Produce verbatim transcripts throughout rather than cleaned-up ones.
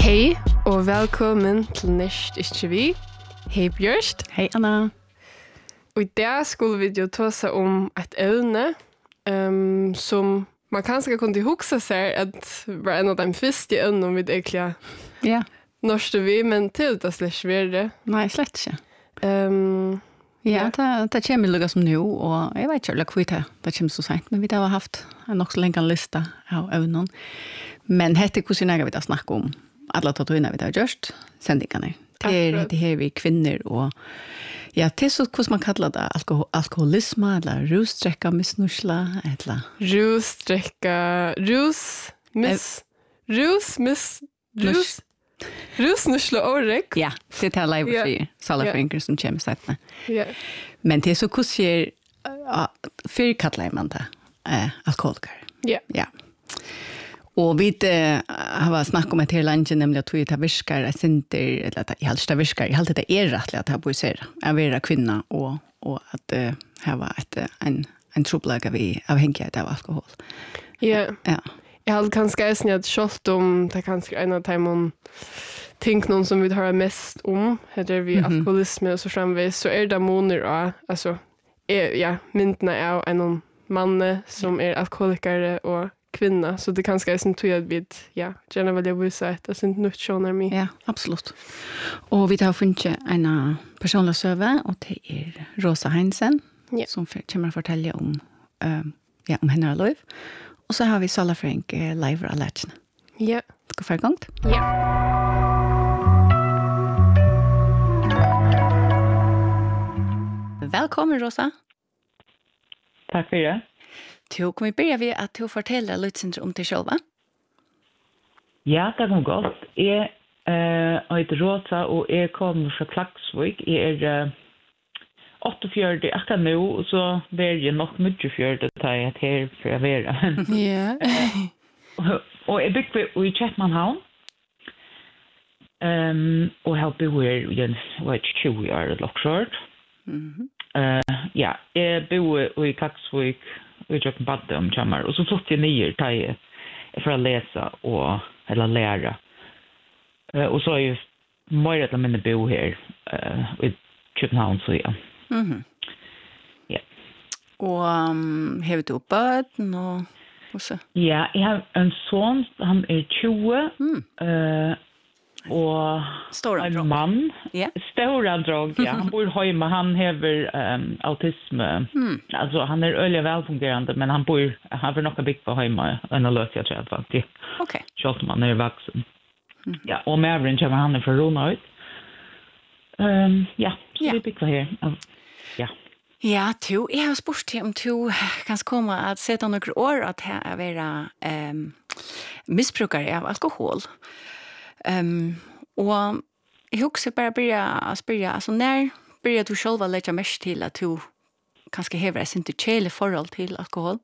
Hej och välkommen till Nist Ikke Vi. Hej Björst. Hej Anna. Och idag skulle vi ju tala om ett ämne um, som man kanske kunde huxa sig att var en av de första ämnen vi egentligen ja. norske vi, men till det släck värre. Nej, slett inte. Um, ja, det, det kommer lukka som nu, og jeg vet ikke hva det, det kommer så sent, men vi har haft en nok så lenge lista av øvnen. Men hette hvordan jeg vil snakke om alle tatuiner vi har gjort, sendingene. Det er det her vi kvinner, og ja, det er så hvordan man kallar det, alkohol, alkoholisme, eller russtrekka, misnusla, eller... Russtrekka, rus, miss, rus, miss, rus... Rusnusla orek. Ja, det er live for yeah. Salafrinker som kommer settene. Yeah. Men det er så hvordan uh, fyrkattler man det, uh, alkoholiker. Yeah. Ja. Og vi uh, har snakket om et her landet, nemlig at vi tar virkar, jeg sinter, eller at jeg helst tar virkar, jeg halte det er rettelig at jeg bor ser, jeg være kvinna, og, og at uh, jeg var et, en, en troplaga vi avhengighet av alkohol. Yeah. Ja. Jag hade kanske äsnit att kört om det kanske en av de ting någon som vi har mest om heter vi mm-hmm. alkoholism och så framvis så är det moner och alltså är ja myndna är en man som är alkoholiker och kvinna så det kanske är sånt att vi ja gärna vill jag visa att det inte något shonar mig. Ja, absolut. Och vi har funnit en personlig söva och det är Rosa Heinsen ja. Som kommer att fortälja om um, ja om hennes liv. Och så har vi Sala Frank eh, live relation. Ja. Ska få igång? Ja. Välkommen Rosa. Tack för det. Då kommer vi börja med att du fortäller lite om dig själv. Ja, det går gott. Jag eh, heter Rosa och jag kommer från Klaksvik. Jag är eh, åttiofjärde akkurat nu och så blir jag nog mycket fjärde att jag är här för att vara. Ja. Och jag bygger i Köpenhamn. Um, och jag bor i tjugo år eller också. Mhm. Uh, ja, jag bor i Klaksvik och jag badde om sommar och så flyttade jag ner till för att läsa och eller lära. Uh, och så är ju mer att mina bo här uh, i Köpenhamn så ja. Mhm. Ja. Och um, har du barn och och så? Ja, jag har en son, han är tjugo. Mm. Uh, och Stora en man. Ja. Stora drag, ja. Han bor hemma, han har um, autism. Mm. Alltså han är öliga välfungerande, men han bor han har nog byggt på hemma en lös jag tror faktiskt. Okej. Så man är vuxen. Mm. Ja, och med även kommer han från Ronald. Ehm um, ja, så ja. vi bygger här. Ja. Ja, du, jeg har spurt om du kan komme at sette noen år at jeg er være um, misbrukere av alkohol. Um, og jeg husker bare begynne å spørre, altså når begynner du selv å legge mest til at du kanskje hever et sint kjele forhold til alkohol?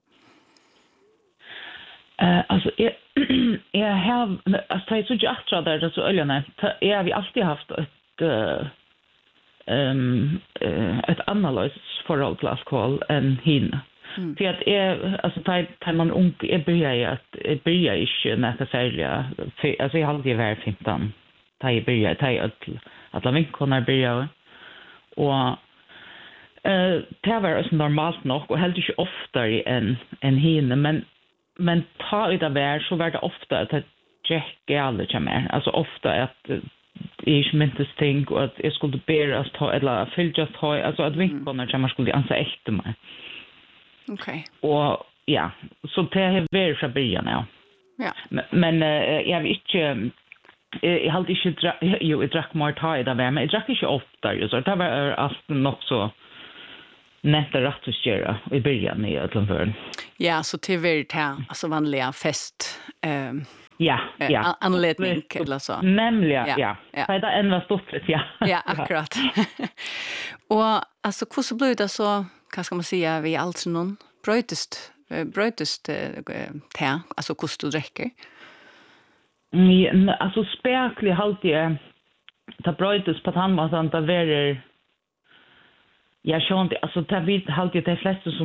Uh, alltså jag jag har alltså det är så jättra där så öljorna. Jag har vi alltid haft ett uh, um, uh, ett annat förhåll till alkohol än hin. Mm. För att är alltså tar tar man ung är börjar att är börjar inte nästa sälja alltså jag har aldrig varit femton. Tar jag börjar tar jag att att la vinkorna börjar och eh det var så normalt nog och helt inte oftare än än hin men men ta det där så var det ofta att checka alla kommer alltså ofta att ich mintes ting och att jag skulle bära att ta eller fyll just ha alltså att vinkorna kommer skulle ansa äkta mig. Okej. Okay. Och ja, så det har varit från början ja. Ja. Men, men uh, jag vet inte jag hade inte dra, jo, jag drack mer ta i det där men jag drack inte ofta så det var allt nog så nästa rätt att göra i början i Atlanten. Ja, så till vart här alltså vanliga fest ehm um, ja, ja. Anledning eller så. Nämligen, ja. ja. ja. Det är ändå stort, ja. Ja, akkurat. Och alltså hur så blir det så, vad ska man säga, vi alltså någon brötest brötest te, alltså hur du dricker? Mm, alltså spekligt halt jag ta brötest på han måste ta vara jag tror inte alltså det vet halt jag de flesta som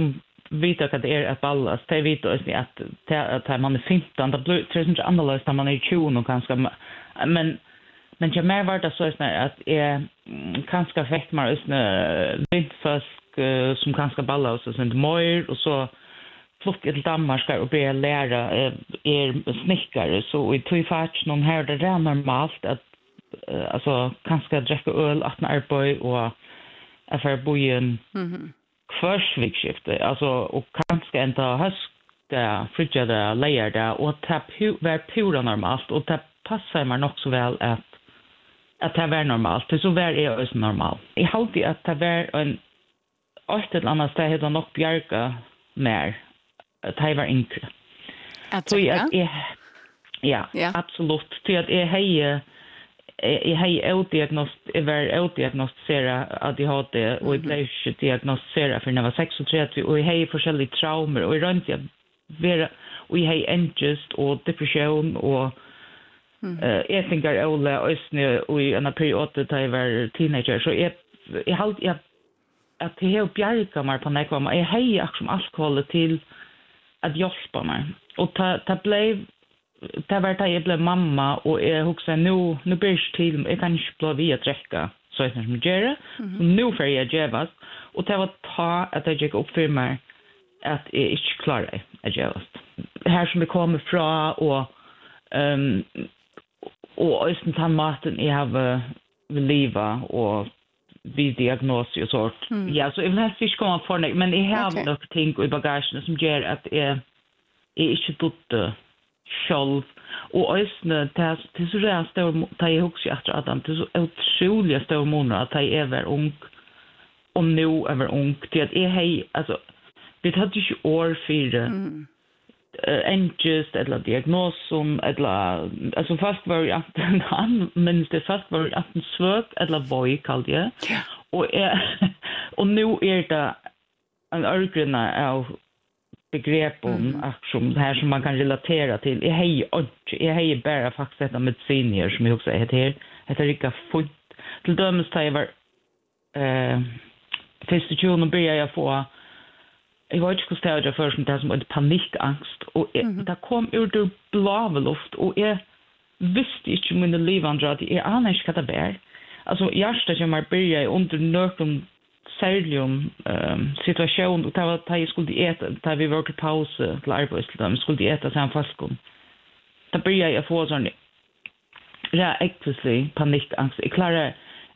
vet att det är ett ballas. Det vet också att att man är femton, det blir tror inte annorlunda när man är tjugo och kanske men men jag mer var det så att är kanske fett man är vindfisk som kanske ballas och sånt mer och så flott till Danmark ska och börja lära är snickare så i två fatch någon här det är normalt att alltså kanske dricka öl att när på och affär bojen mhm kvarsvikskifte alltså och kanske inte höst där fridge där layer där och tapp var pura normalt och tapp passar man också väl att att det var normalt det så var är också normalt i alltid att det var en åt annat ställe hade nog bjärka mer att det var enkelt så jag ja ja absolut till att är hej jag har diagnost över diagnostisera A D H D och jag blev diagnostiserad för när jag var sextiotre och jag har olika traumer och jag runt jag vara och jag har angst och depression och jag tänker alla ösnö och i en period där jag var teenager så jag jag har jag att det helt bjärka mig på när jag har också alkohol till att hjälpa mig och ta ta blev det var det jag blev mamma och jag huxar nu nu blir det till jag kan inte bli via träcka så jag som gör nu för jag gevas och det var ta att jag gick upp för mig att jag inte klarar att gevas här som jag kommer från och um, och just den maten jag har leva och vid diagnos och sånt mm. ja så jag vill helst inte komma för det men jag har okay. några ting i bagagen som gör att jag är inte dotter själv och ösnä det det så där står ta i hus efter att det så otroliga stor månader att jag är väl ung om nu över ung till att är hej alltså det hade ju år för mm. uh, angst eller diagnosen eller alltså fast var jag att men det fast var att en svårt eller boy kallade jag ja. och är och nu är det en örgrunna av begrepp om mm. aktion det här som man kan relatera till. Jag har jag har bara faktiskt detta mediciner som jag också heter här. Det är rika fot. Till dömes tar jag var eh festation och börjar jag få jag vet inte hur ställd jag först det som ett panikangst och mm. det kom ur det blå luft och jag visste inte min liv andra att jag anar inte vad det är. Alltså hjärtat som jag börjar under nöken särligen um, situation och det var att jag skulle äta där vi var till paus till arbetstid skulle äta sen fastkon. Då började jag få sån ja, äcklig panikangst. Jag klarar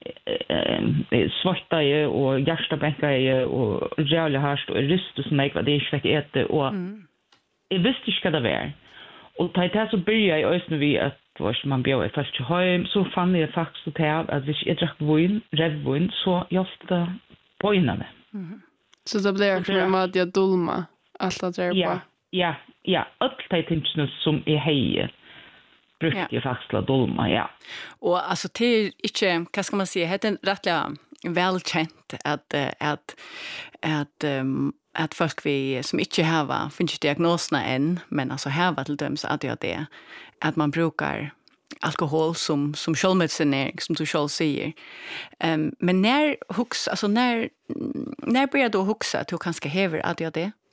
eh, svarta och hjärtabänkar och jävla härst och rystet som jag var det jag fick äta och mm. jag visste inte vad det var. Och där så började jag också vi att var man bjöd först till hem så fann jag faktiskt att att hvis jag drack vin, rödvin så jag det på innan. Mm. Så det blir som att jag dulma allt att det ja, ja, ja, allt det tänkte som är hej. Brukar jag faktiskt att dulma, ja. Och alltså det är inte, vad ska man säga, det är rättliga välkänt att att att um, att folk vi som inte har finns diagnoserna än men alltså här var till döms att jag det att man brukar alkohol som som självmedicinering som du själv säger. Um, men när hux alltså när när börjar du huxa att du kanske häver att jag det?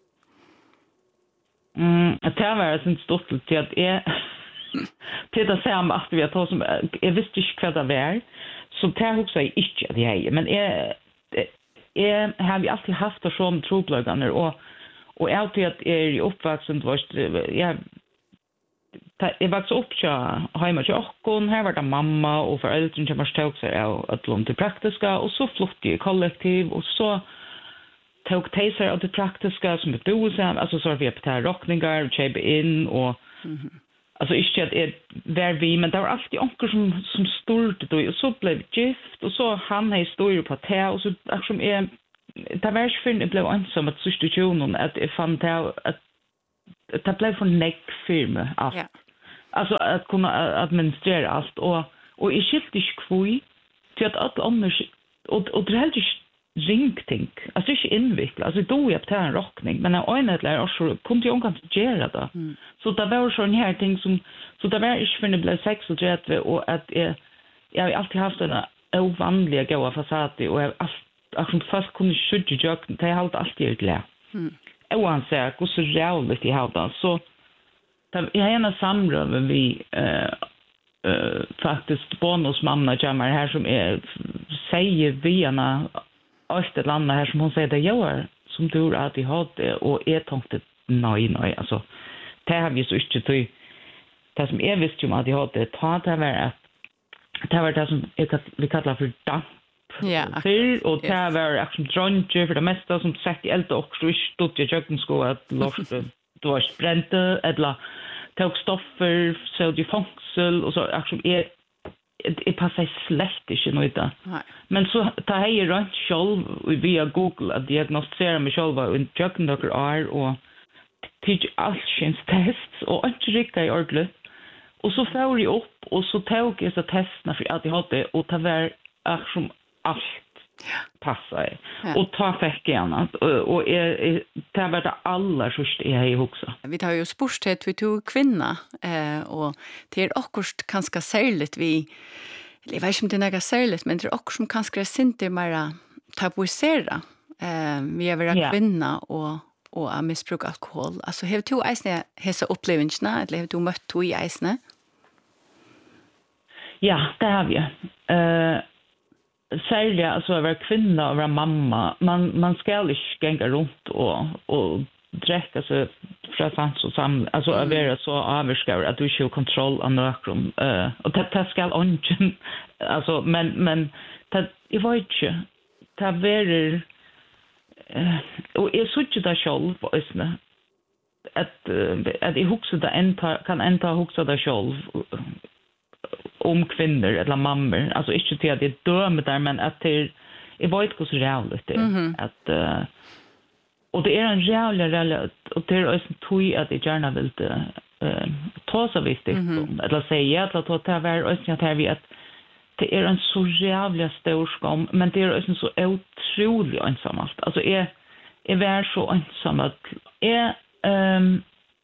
Mm, att det var så stort till att är till det samma att vi har som jag visste inte vad det var så det huxa jag inte att jag men är jag har vi alltid haft det som troblögande och och alltid att är i uppvuxen var jag jag växte upp så hemma till Åkon här var det mamma och föräldrar som var stök sig att låna till praktiska och så flyttade jag kollektiv och så tog taser av det praktiska som ett bosen alltså så har vi på rockningar och köpa in och mm-hmm. alltså inte att det var vi men det var alltid onkel som som stod då och så blev gift och så han har historier på det och så som är det var ju för det blev ensam att substitutionen att det fann det att det blev för neck film allt. Yeah. Alltså att kunna administrera allt och och i skiftisch kvui till att allt annars och och det helt ringting. Alltså inte invickla. Alltså då jag tar en rockning men en enhetlig också kunde jag inte göra det. Mm. Så det var så en här ting som så det var inte för det blev sex och det och att jag jag har alltid haft en ovanliga goda fasad och jag alltså fast kunde skjuta jag det har alltid alltid glad. Mm. oansett hur så rävligt i havdan så jag har gärna samröver vi eh, eh, faktiskt bonusmamma jamar här som är säger vi ena Österlanda här som hon säger det gör som du att de hade och är tänkte nej nej alltså det har vi så inte till det som är visst ju att de hade ta det var att det var det som vi kallar för damp. Ja. Fyr, och det var liksom dronje för det mesta som sett i eld och så stod jag köken sko att loft då var spränte eller tog stoffer så det fångsel och så liksom är det passar slett inte något där. Men så tar jag runt själv via Google att diagnostisera mig själv och en köken några är och till allskyns tests och inte riktigt i ordentligt. Och så får jag upp och så tog jag så testerna för att jag hade och det var liksom allt passar. Ja. Och ta fick annat och, och är det var det alla först är i också. Vi tar ju sporthet vi tog kvinna eh och det är också ganska särskilt vi eller vet inte om det är något särskilt men det är också ganska synte mer tabuisera. Eh vi är väl ja. Kvinna och och är missbruk alkohol. Alltså har du isne hesa upplevelserna eller har du mött to i isne? Ja, det har vi. Eh särskilt alltså att vara kvinna och vara mamma. Man man ska inte gänga runt och och dräcka sig för fans och sam alltså att vara så avskär att du inte har kontroll av någon eh och det det ska inte alltså men men det jag vet inte det verer Uh, och jag såg ju det själv isne att uh, att jag huxar det ända kan ända huxa det själv uh, om kvinnor eller mammor alltså inte till att det dömer där men att det jag vet hur så rävligt det mm-hmm. att uh, och det är en rävlig och det är en tog att jag gärna vill uh, ta så visst mm-hmm. eller säga att ta det här och att här vi att det är en så jävla stor skam men det är också så otroligt ensamt. Alltså är är vär så ensam att är ehm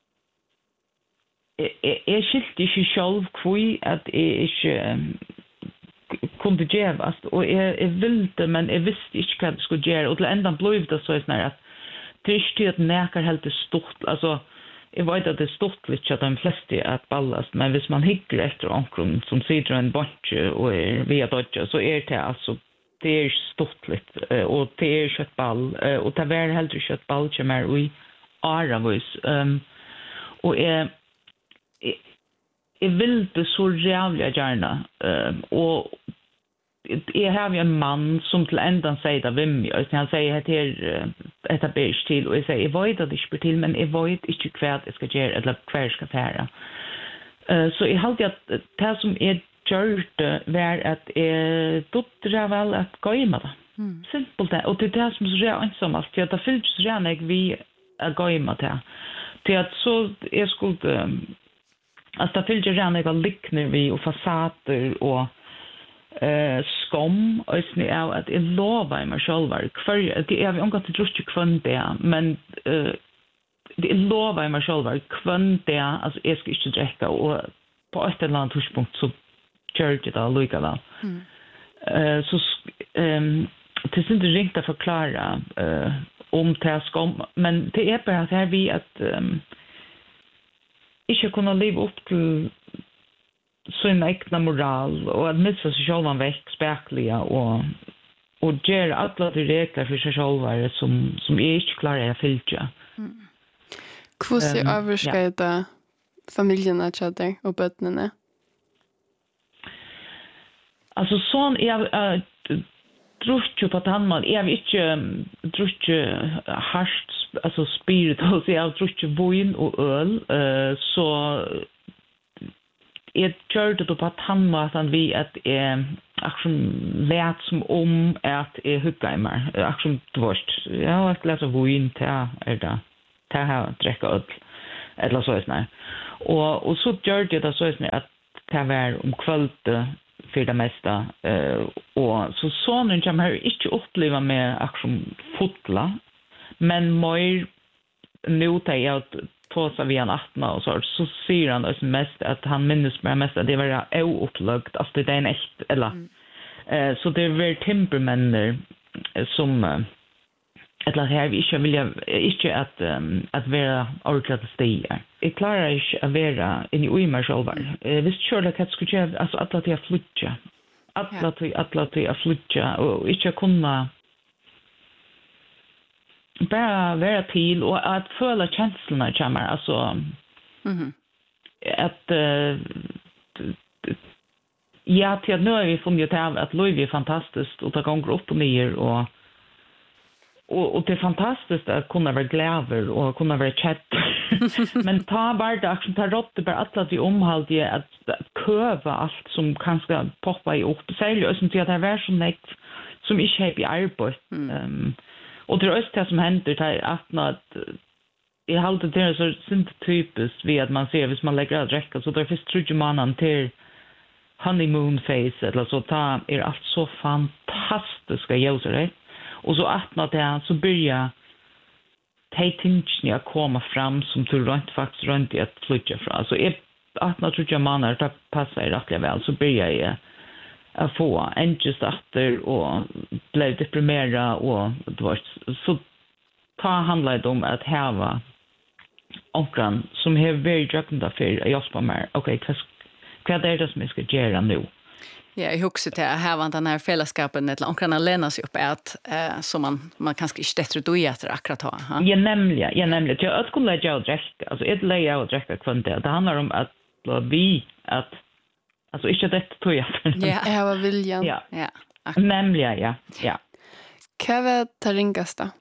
är är skilt inte själv kvui att är inte kunde gevast och är är vilt men är visst inte vad det skulle göra och till ändan blev det så är snarare att det är att näkar helt stort alltså jag vet att det är stort lite att de flesta att ballast men hvis man hygger efter omkring som sitter en bunch och är via dodge så är det alltså det är stort lite och det är köttball och det är helt köttball som är i aravis um, och är jag vill det så jävla gärna um, och jag har en man som till ändan säger det vem mig. Han säger att det är ett bäst till och jag säger jag vet att det inte till men jag vet inte kvar jag ska göra eller kvar ska färra. Uh, så jag hade att det som är gjort var att jag dottrar väl att gå i med det. Mm. Simpelt det. Och det är det som är så ensamt. För att det fyllt så gärna jag vi att gå i med det. Till att så jag skulle att det fyllt gärna jag liknar vi och fasader och eh skam och snä är att det lovar i mig själv för det är vi omgått till just kvön det men eh det lovar i mig själv kvön det alltså jag ska inte dricka och på ett eller annat tidspunkt så gör det då lika väl. Mm. Eh så ehm det är inte riktigt att förklara eh om det skam men det är bara att här vi att um, inte kunna leva upp till sin egen moral och att missa sig själva väck späckliga och och göra alla de regler för sig själva som som är inte klara att följa. Mm. Hur ser um, överskrider ja. Familjerna chatter och barnen? Alltså sån är uh, druscht på att han man är inte druscht harst alltså spirit och så är druscht vin och öl uh, så jag gör det på att han måste vi att är action lärt som om att är huggaimar action dvårt ja att läsa vin till är det ta ha dricka öl eller så är det och och så gör det så är det att ta vara om kvällen för det mesta uh, och så sonen som har inte uppleva med action fotla men mer nu tar jag tåsa vi en attna och så så säger han oss mest att han minns mer mest att det var oupplugged alltså det är en echt eller mm. uh, så det var timbermänner som uh, eller her vi ikke vilja ikke at um, at være ordentlig til stier. Jeg klarer ikke å være inn i uimer selv. Uh, hvis du kjører hva skulle gjøre, altså alle til å flytte. Alle til, alle til å flytte, og ikke kunne bara være til, og at føle kjenslene kommer, altså Mhm. at uh, ja, til at nå er vi funnet ut av at livet er fantastisk, og det går opp og ned, og Og, og det er fantastiskt att kunna vara glädjer och kunna vara chatt. Men ta vardag som tar rått bara att att vi omhåller att, att köva allt som kanske poppa i upp. Särskilt östen till att det är så näkt som inte har i arbete. Mm. Um, och det är också det som händer är att att jag har alltid det så synt typiskt vid att man ser hvis man lägger att räcka så där finns tredje mannen till honeymoon face eller så ta är allt så fantastiska ljusare. Och så att när det så börjar tajtingen att komma fram som du rent faktiskt runt i att flytta från. Alltså är att när tror jag man är att passa i rätt väl så börjar jag att få en just efter och blev deprimerad och det var så ta handlar det om att häva onkran som har very drugged affair jag på mig. Okej, vad är det som jag ska göra nu? Ja, jag husker til at her var den her fellesskapen eller omkring lena seg opp at eh, som man, man kanskje ikke detter ut i etter akkurat ha. Ha? Ja, nemlig. Ja, nemlig. Jeg skulle lære å drekke. Altså, jeg lærer å drekke kvantet. Det handler om at vi, at, altså, ikke dette tog jeg. Ja, jeg var viljan. Ja, ja. Nemlig, ja. ja. Hva var det ringast da?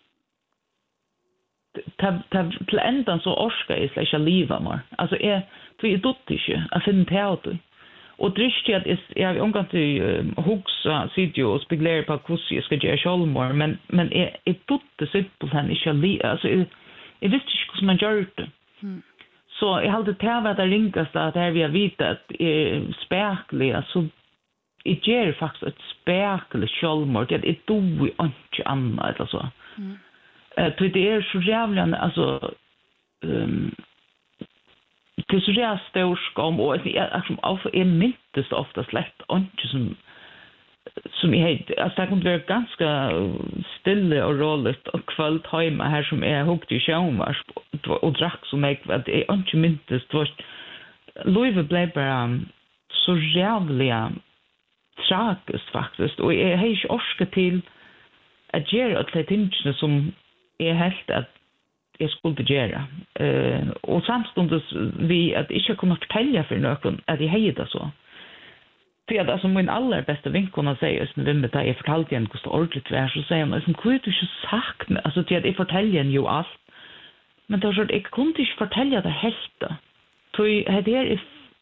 Til enden så orsker jeg slik ikke livet mer. Altså, jeg tror jeg dødt ikke. Jeg finner teater. Och drist att jag har omgått till hugsa sitter och speglar på hur jag ska göra självmord men men är är tutte simpelt han inte li alltså jag visste inte hur man gör det. Mm. Så jag hade tävlat där ringast att här vi har vita att är spärkligt alltså det ger faktiskt ett spärkligt självmord det är då vi inte annat eller så. Mm. Eh det är så jävla alltså um, det är så jävla stor skam och jag är myntes ofta slätt och inte som som jag alltså det kunde vara ganska stilla och roligt och kvällt hemma här som är högt i sjönvars och drack så mycket att det är inte myntes det var Louise blev bara så jävla tragiskt faktiskt och jag har inte orkat till att göra att det inte som är helt att jag skulle göra. Uh, och samstundes vi att inte kunna fortälja för någon att jag hejda så. För att alltså min allra bästa vinkona säger som vem det är förtalt igen hur ordentligt det är så säger man som kunde du inte sagt alltså till att jag fortäljer ju allt. Men då så att jag kunde inte fortälja det helt. Så det är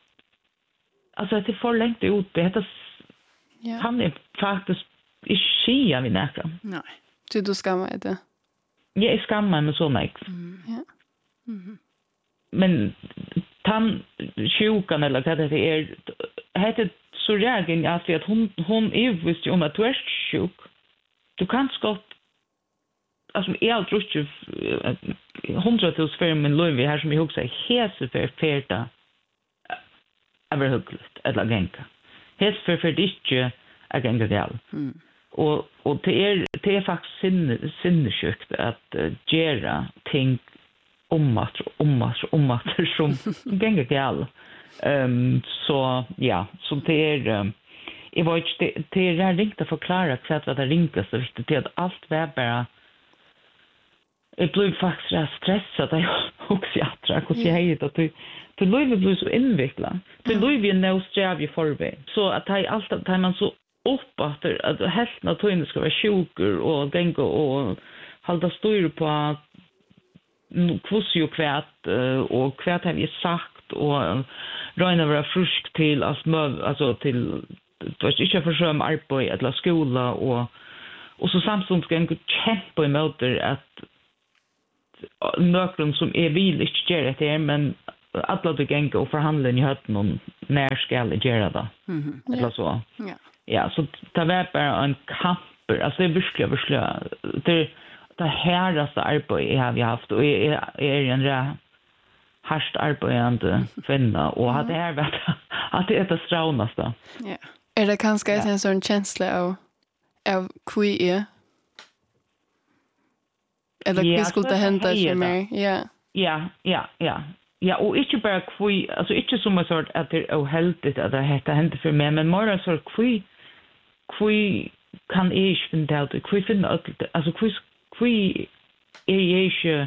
alltså det är för länge ut det heter ja. Han är faktiskt i skia vid näka. Nej. Så du ska med det. Jag är skammad med så mycket. Mm. Ja. Mm. Men tann sjukan eller vad det är heter så reagen jag för att hon hon är visst om att du är sjuk. Du kan skott alltså jag tror ju hundratusen för min lön vi har som jag också hese för färda överhuvudligt eller gänga. Hes för för ditt jag gänga väl. Mm. Och och det är det är faktiskt sin sinnessjukt att uh, göra ting om att om att om att som gänga gal. Ehm så ja, så det är um, jag var inte det, det är ringt att förklara exakt vad det ringas så visst det att allt var bara jag blev faktiskt stressad jag också jag tror jag heter att det det Louise blev så invecklat. Det Louise nu sträv ju förväg. Så att det allt att man så upp att att hästen att hon ska vara sjuker och gänga och hålla styr på kvosio kvärt och kvärt har vi sagt och räna vara frisk till att alltså till det var inte för som arbete eller skola och och så samtidigt ska en kämpa emot att någon som är vill inte göra det men alla det gänga och förhandla i hötten om när ska det göra det. Mhm. Eller så. Ja. Ja, så det var bara en kamper. Alltså det är verkligen, verkligen. Det, det härdaste arbetet jag har haft. Och jag, jag är en rätt härst arbetande kvinna. Och mm. det här varit att det är det strånaste. Ja. Är det kanske ja. en sån känsla av, av qui är? eller Ja, hva skulle så det hende heier som det. er? Ja. Ja, ja, ja. Ja, og ikke bare kvui, altså ikke som en sort at det er uheldigt at det heter hente for meg, men mer en sort kvui, kvui kan jeg ikke finne det ut, kvui finne alt, altså kvui, kvui er jeg ikke,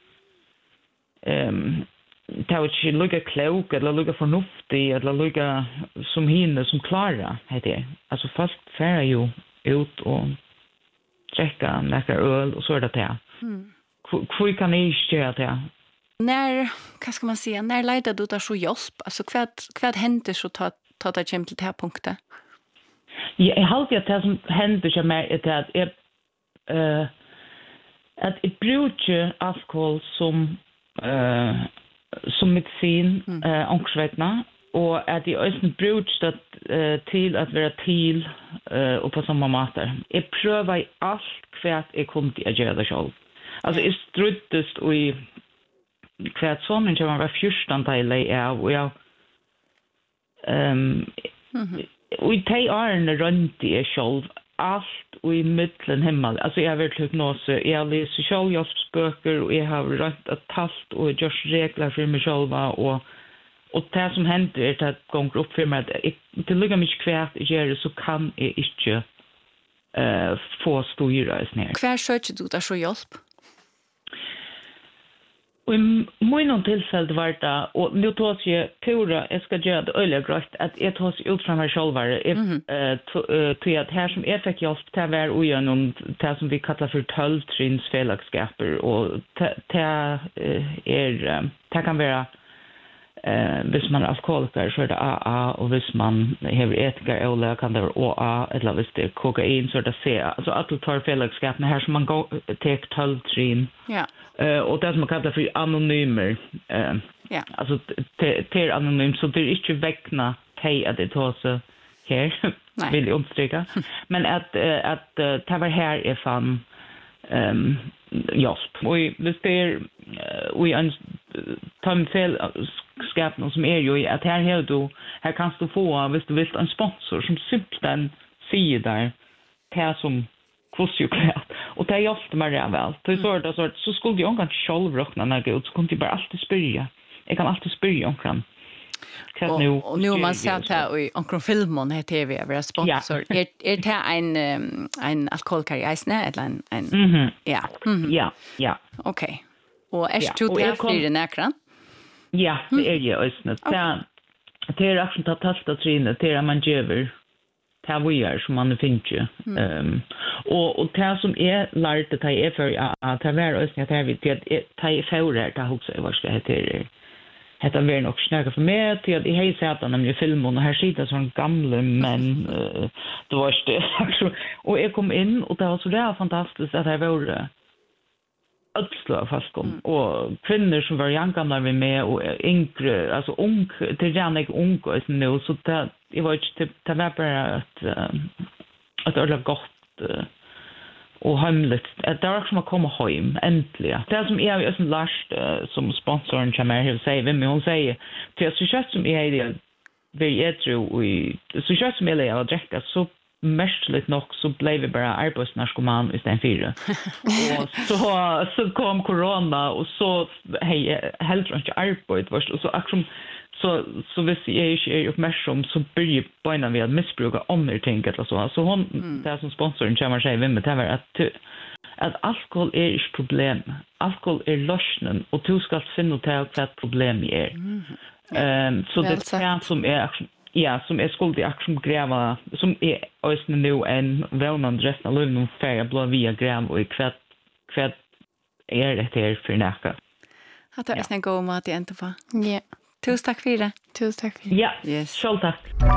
um, det er ikke lukka klok, eller lukka fornuftig, eller lukka som henne som klarer, heter jeg. Altså folk færer jo ut og trekka nekker øl, og så er det det. Mm. Kvui kan jeg ikke gjøre det. När, vad ska man säga, när letar du där så hjälp? Alltså vad vad händer så ta ta det hem till det här punkten? Ja, jag har alltid att det som händer så mer är att jag eh att jag brukar alkohol som eh som medicin eh angstsväckna och att jag också brukar det till att vara till eh och på samma matar. Jag prövar allt kvärt jag kommer att göra det själv. Alltså jag struttest och i kvärt sonen som var fjorton del av och jag ehm vi tar arne runt i själv allt och i mitten himmel. Alltså jag har varit hypnos, jag läser självhjälpsböcker och jag har rätt att talt och just regler för mig själva och och det som händer är att gånger upp för mig att det ligger mig kvärt i gör så kan jag inte eh få styra snär. Kvar söker du där så hjälp? Och i många tillfällen var det, och nu tar jag pura, jag ska göra det öliga grönt, att jag tar sig ut från mig själva. Jag tror att här som jag fick hjälp, det var ogenom det som vi kallar för tolvtrins fällagskaper. Och det är, det kan vara, eh, hvis man är alkoholiker så är det A A, och hvis man har ätiker öliga kan det vara O A, eller hvis det är kokain så är det C A. Alltså att du tar fällagskapen här som man går till tolvtrin. Ja. Uh, och det som man kallar för anonymer. Uh, ja. Alltså det är anonymt så det är inte väckna till att det tar sig här. Vill jag understryka. Men att uh, att uh, det var här är fan um, hjälp. Och det är uh, vi en tar fel skapen som är ju att här här då här kan du få hvis du vill en sponsor som simpelthen säger där det som kostjuklätt. Och det är ofta mer väl. Det är så att så, så skulle jag inte själv räkna när jag så kunde jag bara alltid spyrja. Jag kan alltid spyrja omkring. Och nu, och nu man sett här i omkring filmen här T V över sponsor. Ja. Är är det en en alkoholkar i Isne eller en en mm-hmm. ja. Mm-hmm. Ja, ja. Okej. Okay. Och är det två där för den ekran? Ja, det är ju Isne. Det det är också att testa träna till man gör det vi är som man finns ju. Mm. Um, och, och det som är lärt det är för att det var östning att det är vid att det är förer det också vad ska det heter. Det var nog snäga för mig till att i hej sätta nämligen filmen och här sitter sån gamla men uh, det var det. Och jag kom in och det var så där fantastiskt att det var uppslå fast kom och kvinnor som var jämngamla vi med och yngre alltså ung till jag ung och nu så det jag var inte det var bara att att det var gott och hemligt att det var som att komma hem äntligen det som är ju en last som sponsorn kommer här säger vem hon säger till så kött som är det vi är tror vi så kött som är det att dricka så mestligt nog så blev vi bara arbetsnarkoman istället för och så så kom corona och så hej helt inte arbete var så aktion så så visst jag är uppmärksam så börjar börjar vi att missbruka andra ting eller så så hon mm. det som sponsorn kommer säga vem det var att att alkohol är inte problem alkohol är lösningen och du ska finna ut vad problem är mm. um, så det är som är ja, som är skuld i aktion gräva som är ösnen nu en välnand resten av livet färg blå via gräv och kvätt kvätt är det här för näka. Att det är en god mat i inte va? Ja. Tusen tack för det. Tusen tack för det. Ja, yes. Själv tack.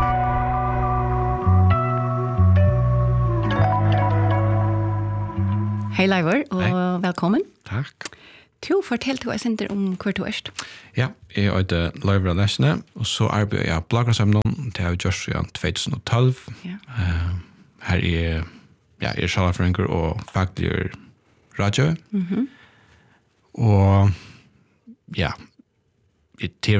Hej Leivor och Hej. Välkommen. Tack. Du fortalte oss inte om hva du er. Ja, jeg er det Leivor Nesne, og så arbeider jeg bloggersamlingen til jeg gjør siden tjue tolv. Ja. Uh, her er ja, jeg er sjalafrønger og faglig radio. Mm-hmm. Og ja, til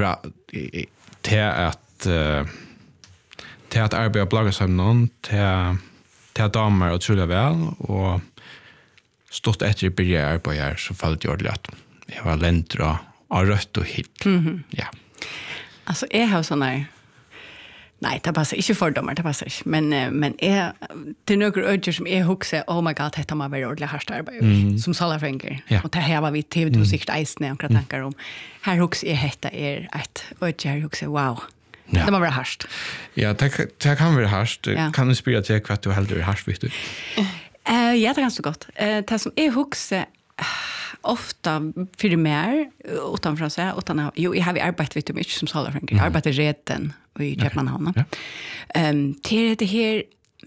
at uh, til at arbeider bloggersamlingen til, til damer utrolig vel, og stått efter att börja arbeta här så följde jag det att jag var ländra av rött och hit. Mhm. Ja. Alltså jag har sån här nej, det passar inte fördomar, det passar inte. Men, eh, men jag, det är några ödjor som jag huxar, oh my god, detta må vara ordentligt hardt arbeid, Mm. som salafränger. Ja. Och det här var vi T V två sikt eisne och tankar om. Här huxar jag detta är ett ödjor, här huxar, wow. Ja. Det må vara hardt. Ja, det, det kan vara harst. Ja. Kan du spela till vad du hellre är harst, vet du? Uh, ja, det är ganska gott. Uh, det som jag huxar ofta för mer utanför sig utan att jo jag har arbetat vet du mycket som salafränger. Jag arbetar redan i Köpenhamn. Ja. Ehm till det här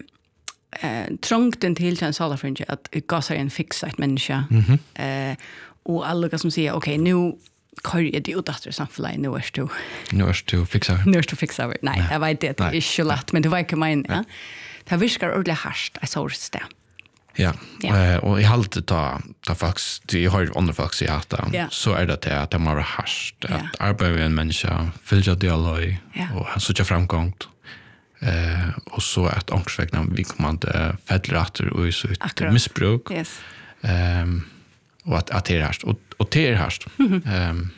eh trångten till en salafränger att gasa en fixa ett människa. Eh och alla som säger okej nu kör jag det ut att samfällig nu är du. Nu är du fixar. Nu är du fixa. Nej, jag vet det är inte lätt men det var inte min, ja. Det viskar ordentligt harst, jag såg det. Ja, Ja. eh, och i halvtid ta, ta faktiskt, jag har ju andra faktiskt i hatta, Ja. så är det att det må vara harst, att Ja. arbeta med en människa, följa dialog Ja. och han söker framgång. Eh, och så att ångsvägna vi kommer inte fällratter och i så Akkurat. missbruk. Yes. Ehm och att att det är harst och och det är harst. Ehm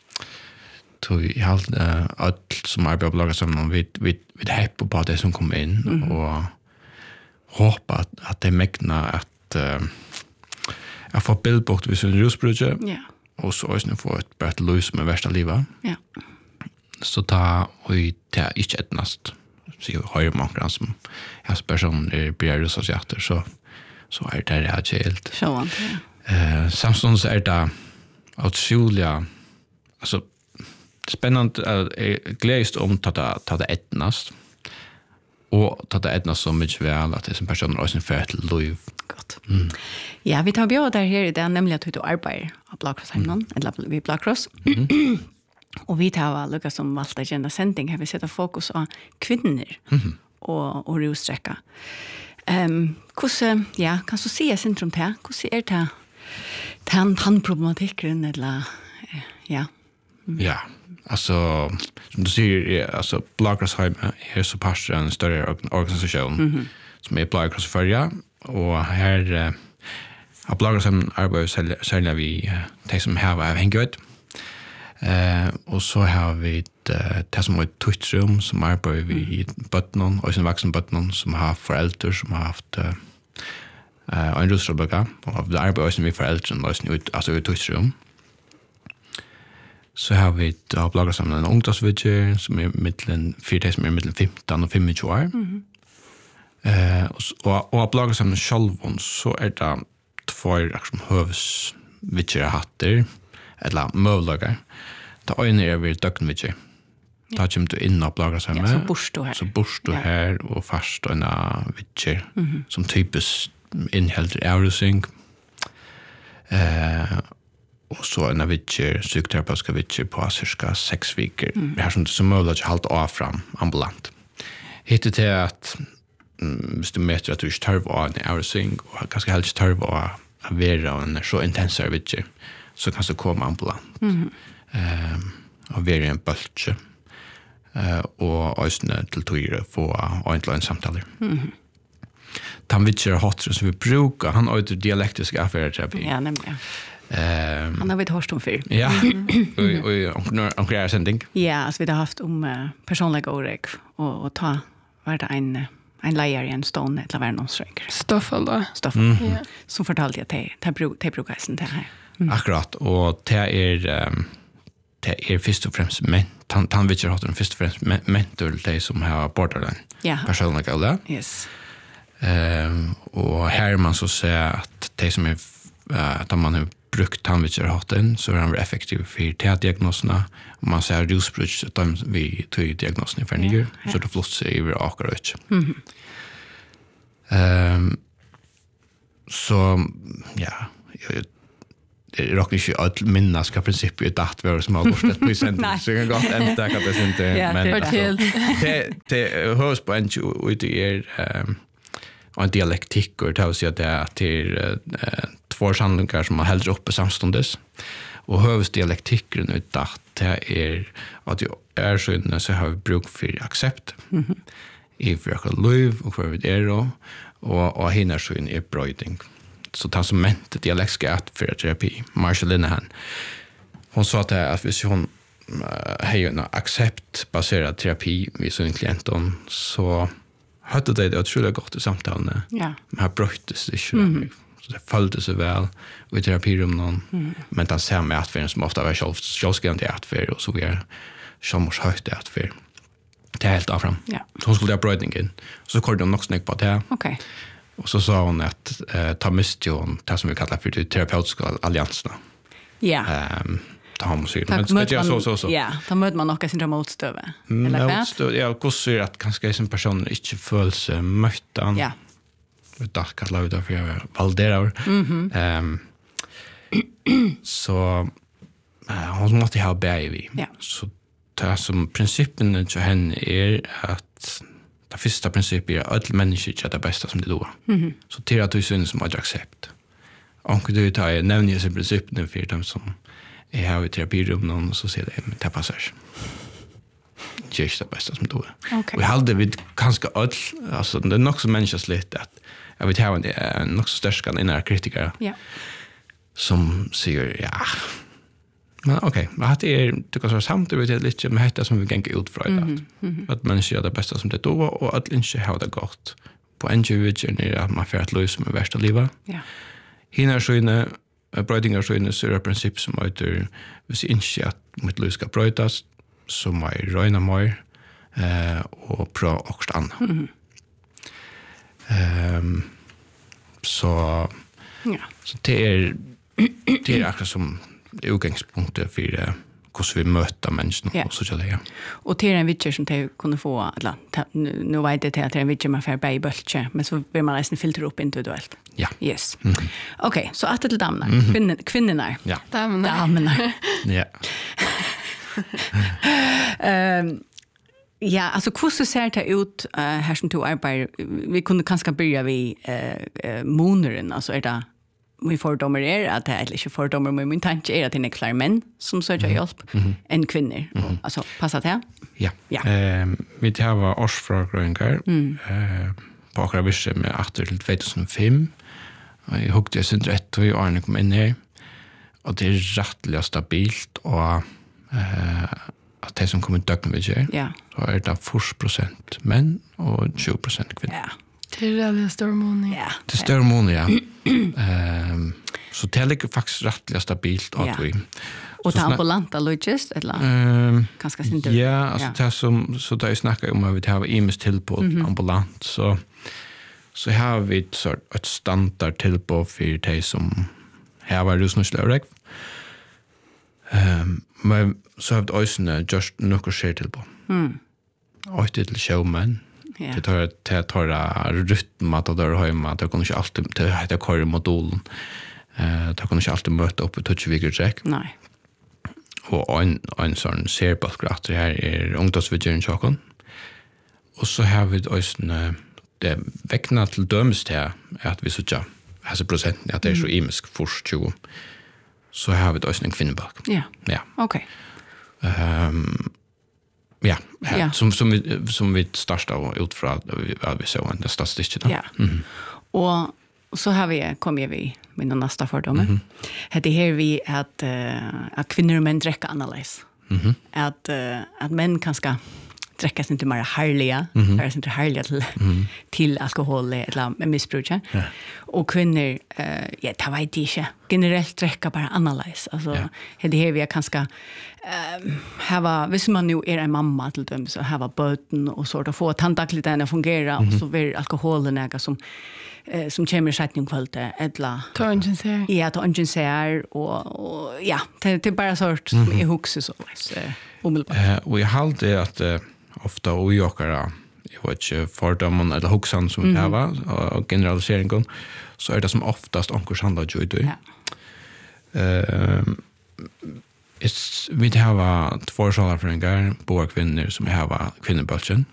tog i allt uh, allt som arbetar på laget som någon vid vid vid hype på det som kommer in och hoppa att att det mäkna att uh, jag får bildbort vid sin rusbrudge Ja. och så också få ett bättre lus med värsta livet. Ja. Så ta och i det inte etnast så jag har ju många som jag personer blir rusasjatter så så är det här helt. Så han. Eh samtidigt så är det otroliga alltså spännande uh, glädjst om att ta ta det etnast och ta det etnast så mycket väl att det som personer har sin färd till liv. Gott. Mm. Ja, vi tar bjöd där här i det nämligen att du arbetar av Blackross-hemmen, eller vi Blackross. Mm. Och vi tar lukka som valgt agenda sending har vi sett fokus på kvinnor mm. och, och russträcka. Um, hvordan, ja, kan du se syndrom til? Hvordan er det den tannproblematikken, eller, ja? Mm. Ja, alltså som du säger, alltså Blackross-heim är så pass en större organisation mm-hmm. som är Blackross förra och här uh, har Blackross-heim arbetar särskilt vi uh, de som har hängt ut. Eh och så har vi ett uh, som ett Twitch-rum som arbetar vi i bottnen och sen vuxen bottnen som har föräldrar som har haft eh uh, en rustrobaka och det arbetar som vi föräldrar och sen ut alltså i Twitch-rum. Så har vi ett av bloggar som en ungdomsvidger som är mellan fyra som är mellan femton och tjugofem år. Mm. Eh och och bloggar som självon så är det två liksom hövsvidger hatter eller möjliga. Ta in er vid dögnvidger. Ta kommer du in och bloggar som ja, så borst du här. Så borst du ja. här och fast en vidger mm-hmm. som typiskt innehåller avrusing. Eh och så en vidger psykoterapeutiska vidger på cirka sex veckor. Mm. Det här som det som möjligt att hålla av fram ambulant. Hittet till att mm, hvis du mäter att du inte tar av en avrusing och ganska helst tar av att vara en så intensare vidger så kan du komma ambulant. Mm. Eh, och vara en böltje. Eh, och också till tog få ordentliga samtal. Mm. Han vidger hatter som vi brukar. Han har ett dialektisk affärsterapi. Ja, nämligen. Um, Han har vi hört om för. Ja, och och och grejer sändning. Ja, alltså vi har haft om uh, personliga oreg och och ta var det en en lejer i en stånd eller var någon sträng. Stoffel då. Stoffel. Mm. Ja. Som fortalte jag till till bruk till brukasen det här. Mm. Akkurat och det är um, det är först och främst men han han vet ju att den först och främst mentor det som har borderline. Ja. Personliga eller? Yes. Ehm och här man så säger att det som är uh, att man har brukt tandvitcherhatten så är han effektiv för T-diagnoserna. Man säger rusbruk att de vi tog diagnosen för nio ja, så det flott sig över akkurat. Mhm. Ehm så ja, jag det är också inte att minnas ska principet att vara som har borstat på sändning. Så jag kan gott ända kan det inte men det det hörs på en ut i er ehm en dialektik och det vill säga det är till eh, två samlingar som har hellre uppe samstundes. Och hövsdialektiken ut att det är att jag är så inne så har vi bruk för accept. Mm-hmm. I för liv och för det är då och och hinner så in i bröding. så tar som ment dialektskatt för terapi. Marshall Linehan. Hon sa att att hvis hon uh, har en acceptbaserad terapi vid sin klienten så hade det det otroligt gott i samtalen. Ja. Man har bröttes det inte. Mm. Så det följde sig väl i terapirummen. Mm. Men den samma atfärden som ofta var själv, självskrivande atfärd och så vidare. Som högt atfärd. Det är helt av fram. Ja. Så hon skulle ha brödningen. Så kom de nog snäck på det. Okej. Och så sa hon att eh, ta miste hon det som vi kallar för de terapeutiska allianserna. Ja. Um, ta ham sig. Men ska jag så så så. Ja, då möter man något sin motstöve. Eller vad? Motstöve, ja, hur ser att kanske en person inte föls möttan. Ja. Det där kallar vi det för valderar. Mhm. Ehm så uh, hon måste ha baby. Ja. Så det som principen till henne är att det första principen är att människor är det bästa som det då. Mhm. Så till att du syns som att accept. Och du tar nämner sig principen för dem som är här i terapirummen och så ser det med det passar. Det är det bästa som då. Okay. Vi hade vid ganska öll, alltså det är nog så människosligt att jag vet här en nog så störska innan kritiker. Ja. Som säger ja. Men okej, okay, vad det är det kan så samtidigt vet lite med detta som vi gänger ut från mm -hmm. att människor är det bästa som det då och att inte ha det gott. På en individuell är att man får att lösa med värsta livet. Ja. Hinner så inne brödingar så inne så är det princip som heter hvis inte att mitt liv ska brötas så må jag röna mer eh, och pröva också annat. Mm. Um, så ja. Så det är det är akkurat som utgångspunkter för uh, hur vi möter människan ja. Och så så det. Och till en vitcher som de kunde få eller nu vet det till att en vitcher man får bäj bultche men så vill man nästan filtra upp individuellt. Ja. Yes. Mm. Okej, okay, så att till damerna, mm. kvinnor, kvinnorna. Ja. Damerna. Damerna. Ja. Ehm ja, alltså hur så ser det ut uh, här som du arbetar vi kunde kanske börja vid uh, uh, moneren alltså är det vi fördomar är att det är inte fördomar men min tanke är att det är klar män som söker mm. hjälp mm. än kvinnor. Mm. Alltså passa det? Ja. Ja. Ehm vi har årsfrågor mm. eh på akra visse med åtta till tjugohundrafem. Och jag hugg det sen rätt och Arne kom in här. Och det är rättligt stabilt och eh att det som kommer dögn med sig. Ja. Så är det fyrtio procent män och tjugo procent kvinnor. Ja. Det är det stor mån. Ja. Det är stor mån, ja. Ehm så det ligger faktiskt rättligt stabilt att vi. Och det ambulanta logist eller ehm kanske inte. Ja, alltså det som så där snackar om att vi har ims tillbud mm -hmm. ambulant så så har vi ett sort ett standard tillbud för det som här var rusnuslärig. Ehm men så har det också just något sker tillbud. Mm. Och det till showman. Ja. Det tar det tar rytm att där hemma det kan inte alltid det heter kör modulen. Eh det kan inte alltid möta upp ett touch vigor check. Nej. Och en en sån serbalkraft här är ungdomsvidgen chocken. Och så har vi också det väckna till dömst här att vi så tjå alltså procent att det är så imisk först tjugo. Så har vi också en kvinnobalk. Ja. Ja. Okej. Ehm ja, här, ja. som som vi som vi startar ut från att vi så en statistik. Ja. Mm. Och så har vi kommer vi med den nästa fördomen. Mm -hmm. Det här vi att uh, att kvinnor och män dricker annorlunda. Mm -hmm. Att uh, att män kanske dricka sig inte mer härliga, mm -hmm. är inte härliga till mm -hmm. till alkohol eller missbruk. Ja. Och kvinnor uh, ja, det vet inte. Generellt dricka bara annorlunda. Alltså ja. Det här vi kanske um, hava hvis man nu är en mamma till dem så hava böten och så att få tandakligheten att fungera mm -hmm. och så blir alkoholen något som eh, som kommer sättning kvällte eller ta ungen ser. Ja, ta ungen ser och, och ja, det, det är bara sort som mm -hmm. är huxet så så omedelbart. Eh och jag hade att uh, ofta ojokara jag vet inte fördomen eller huxan som mm -hmm. det var och generaliseringen så är det som oftast onkurs handlar ju då. Ja. Eh It's, vi har två salafrängar, båda kvinnor som har kvinnobölsen.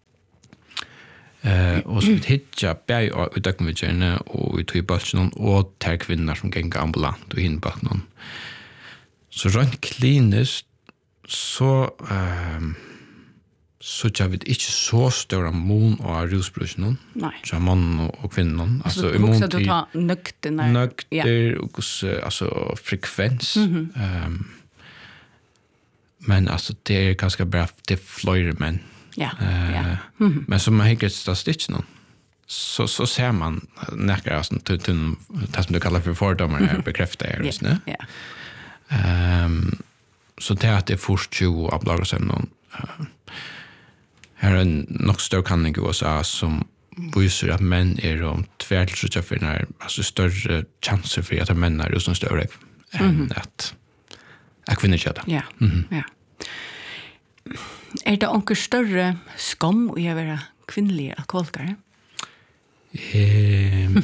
Eh, och så vi hittar bäg i dögmidjärna och vi tog bölsen och tar kvinnor som gänger ambulant och hinbölsen. Så rent kliniskt så, um, så jag vet inte så stora mån och rusbrusen. Nej. Så man och kvinnor. Alltså immun till ta nökterna. Nökter och alltså frekvens. Mm -hmm. um, men alltså det är ganska bra det flyr men. Ja. Uh, ja. Mm -hmm. Men som man hickar statistiken så så ser man näkar alltså till till det som du kallar för fördomar här bekräftar är just nu. Ja. Ehm så det att det är först tjugo av lagersämnen. Uh, här är en nog större kanning i U S A som visar att män är om tvärtligt för när alltså större chanser för att män är just en större än mm -hmm. att att kvinnor gör det. Ja. Mm -hmm. Ja. Är det onkel större skam att vara kvinnliga alkoholkare? Ehm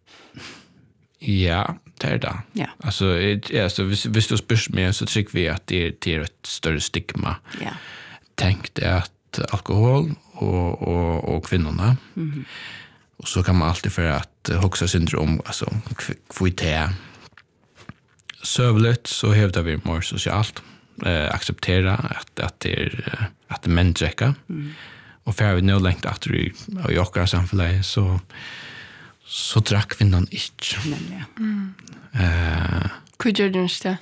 ja, det är det. Ja. Alltså, ja, så hvis, hvis du spyrs mig så tycker vi att det är, det är ett större stigma. Ja. Tänk det att alkohol och, och, och kvinnorna. Mm -hmm. Och så kan man alltid för att huxa syndrom, alltså kvitté. Sövligt så hävdar vi mer socialt. Eh, acceptera att, att det är att det är män dräcka. Mm. Och för vi nu längt att vi i åkara samfället så så drack kvinnan inte. Nämligen. Mm. Uh, Hur gör du inte det?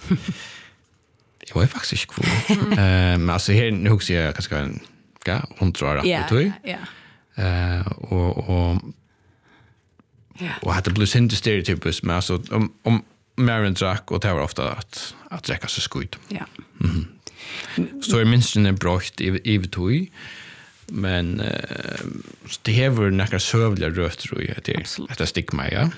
Jag var faktiskt inte kvar. uh, men alltså här nu också jag kanske en ja, hon tror att yeah, det ja. Eh och och ja. Och hade blivit inte stereotypiskt men alltså om om Maren drack och det var ofta att att dricka så skit. Ja. Mhm. Så är minst en brott i i tog. Men uh, det här var några sövliga rötter i det. Att det stigma, ja.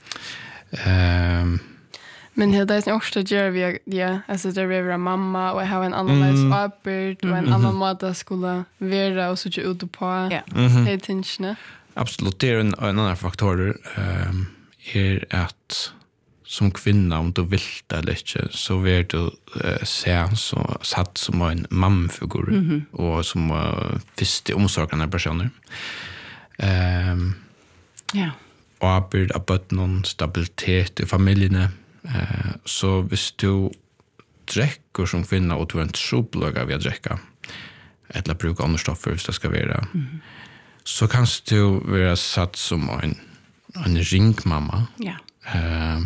Um, Men det är också det gör vi, ja. Alltså det är våra mamma och jag har en annan mm. läs uppbyrd och en annan måte skulle vara och så inte ut på. Ja. Det är tingsna. Absolut, det är en, en annan faktor um, är att som kvinna, om du vill det eller inte, så vill du uh, se så satt som en mammafigur mm -hmm. och som uh, första omsorgande personer. Um, ja. Och arbete av bötnen, stabilitet i familjerna. Uh, så hvis du dräcker som kvinna och du har en troblöga vid att dräcka eller bruka andra stoffer hvis det ska vara, mm -hmm. så kan du vara satt som en, en ringmamma. Ja. Uh,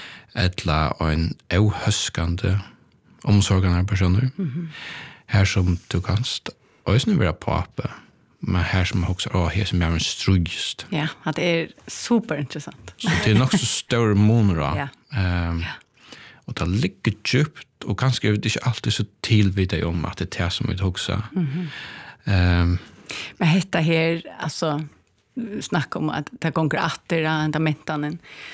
eller en ohöskande omsorgande personer. Mm -hmm. Här som du kan också vara pappa, men här som också oh, här som är en strugist. Ja, att det är superintressant. Så det är nog så stor månader. Ja. Um, ja. Och det ligger djupt och kanske är det inte alltid så tillvidare om att det är det som vi också. Mm -hmm. um, men detta här, alltså snacka om att det gånger åter ända mättanen.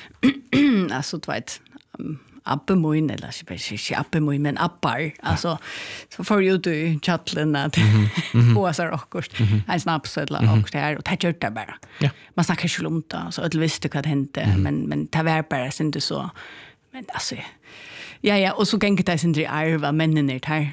Alltså du vet um, appemoin eller inte appemoin men appar alltså så får ju du chatten att på så rockort en snaps eller och där och ta gjort det bara. Ja. Man snackar ju om det så att visste vad hände mm -hmm. men men det var bara inte så men alltså ja ja och så gäng det sen i arva männen är här.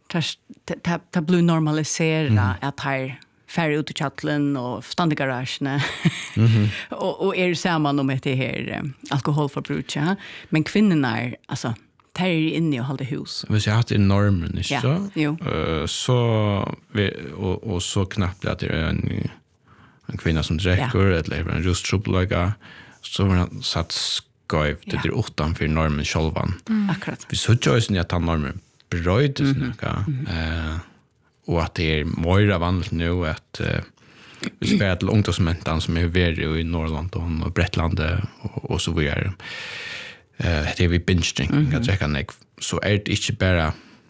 Det det blir normalisera att här färre ut i chatten och stand i garagen mm -hmm. och, och är samman om det här um, alkoholförbruk. Ja? Men kvinnorna är, alltså, tar är inne och håller hus. Hvis jag har haft en normen, ikke ja. så? Jo. Uh, så vi, og, og så knappt at det er en, en kvinna som drekker, ja. Eller en rusttrobløyga, så var han satt skøyv til ja. Det utanfor normen sjølvan. Mm. Akkurat. Vi så ikke også at han normen brøydes mm -hmm. mm -hmm. uh, og at det er mer vanligt nu at uh, vi skal til ungdomsmentan som er vært i Norrland og Bretland og, og så videre. Uh, det er vi binge drinking, mm -hmm. at drekka nek, så er det ikke bare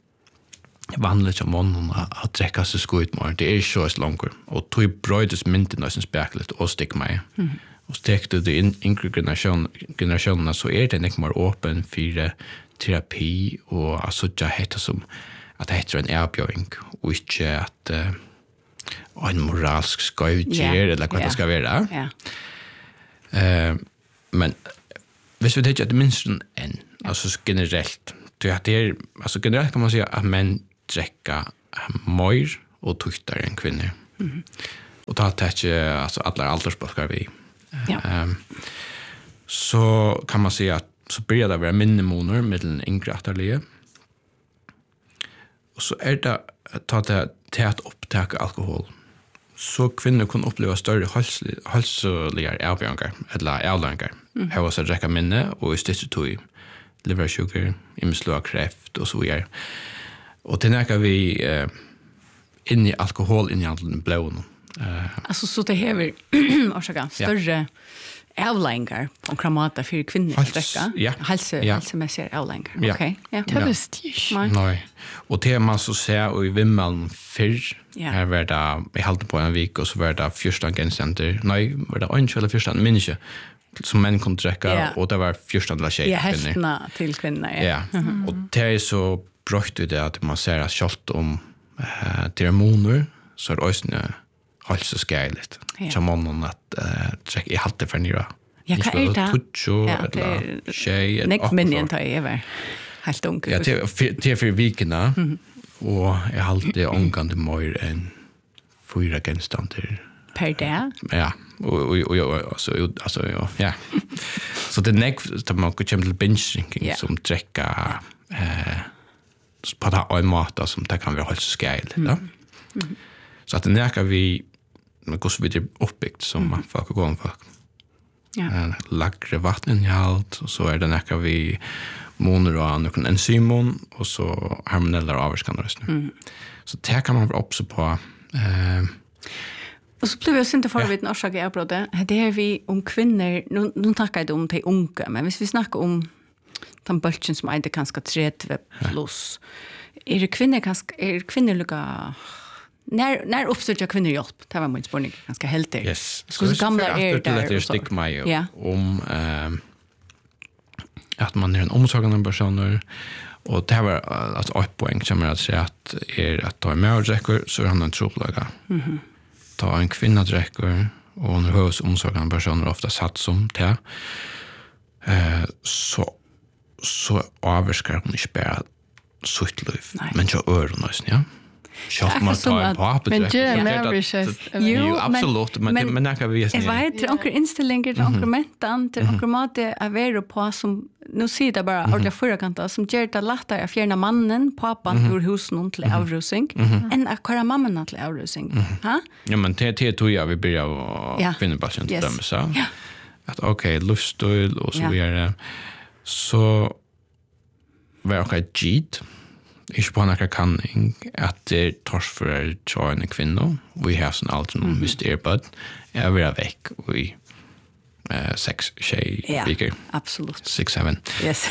vanligt som månen att dräcka sig skojt mer. Det är så så långt och tog brödes mynten och sen speklet och stick mig. Mm. Och stekte det in yngre generation generationerna så är det inte mer öppen för terapi och alltså jag heter som att det heter en erbjudning och inte att uh, en moralsk skojt yeah. eller vad yeah. det ska vara. Ja. Yeah. Uh, men hvis vi tänker att minst en yeah. alltså generellt det är alltså generellt kan man säga att män dräcka mer och tuktar än kvinnor. Mm. Och ta det alltså alla åldersblockar vi. Ja. Um, så kan man säga att så börjar det vara minnemoner mellan yngre atterlige. Och så är det ta det till att upptäcka alkohol så kvinnor kan uppleva större hälsoliga avgångar eller avgångar. Mm. Här var så räcka minne och i stället tog leversjuker, imslöa kräft och så vidare. Och det näka vi eh, in i alkohol in i andra blån. Uh, alltså så det häver orsaka större ja. avlängar på kramata för kvinnor att dricka. Ja. Hälsa ja. hälsomässiga avlängar. Ja. Okej. Ja. Det visste jag inte. Nej. Och det man så ser i Vimmeln förr. Ja. Här var det, jag hade på en vik och så var det fjorton genstenter. Nej, var det en eller fjorton minske som män kunde dricka ja. och det var fjorton eller tjejer. Ja, hästna till kvinnor. Ja. ja. Mm-hmm. Och det är så brått ut det att man ser att kjalt om uh, till hormoner så är det också alltså skärligt. Ja. Som om att uh, jag hade för nyra. Ja, vad är det? Tutsjo eller tjej. Näck minnen tar jag över. Helt ung. Ja, det är för vikerna. Mm. Och jag hade ångande mer än fyra genstander. Per dag? Ja. Och, och, och, och alltså, alltså, ja. ja. Så det är näck som man kommer till binge-drinking yeah. som dräcka eh, på det här mat som det kan vara helt skärligt. Mm. Ja? Mm. Så att det näka vi men går så vidare uppbyggt som mm. folk går om folk. Ja. Lagre vattenhalt och så är det näka vi moner och någon enzymon och så hormoneller avskannar mm. Så det kan man vara också på eh, och så blev jag inte för vid en orsak i avbrottet. Det är vi om kvinnor, nu, nu tackar jag om till unga, men hvis vi snackar om den bulten som är det ganska trettio plus, är det kvinnor ganska, är kvinnor lika när när uppstår jag kvinnor hjälp? Det var min spårning ganska helt. Yes. Så gamla är där det stigma ja. om eh, att man är en omsorgande person och det var alltså ett poäng som jag säger att är att ta en mördräcker så är han en troplaga. Mhm. Ta en kvinna dräcker och hon hörs omsorgande personer ofta satt som det eh, så så avskar hon inte bara sitt liv men så öron ja. Själv man tar en papper. Men det är mer Jo, absolut. Men, men, men, men kan vi jag vet, till onker inställningar, till onker mentan, till onker mat är vara på som, nu ser det bara ordentligt förrakanta, som gör det lättare att fjärna mannen, pappan, ur husen till avrusing, än att köra mamman till avrusing. Ja, men det, det tror jag vi börjar finna bara sin döme så. Att okej, okay, luststöd och så vidare. Så var jag ett git. Ikke på noen kanning at det er tors for å ta en kvinne og i hæsen alt som mm-hmm. hvis det er bød jeg vil være vekk og i uh, seks tjej ja, viker. Absolutt. Six, seven. Yes.